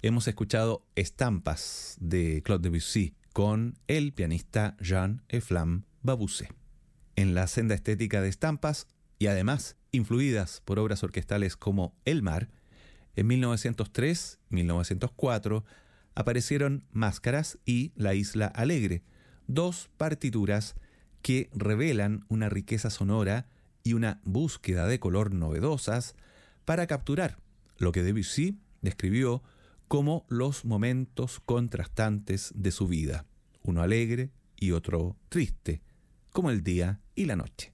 hemos escuchado Estampas de Claude Debussy con el pianista Jean-Eflamme Babusset. En la senda estética de Estampas, y además influidas por obras orquestales como El Mar, en 1903 y 1904 aparecieron Máscaras y La Isla Alegre, dos partituras que revelan una riqueza sonora y una búsqueda de color novedosas para capturar lo que Debussy describió como los momentos contrastantes de su vida, uno alegre y otro triste, como el día y la noche.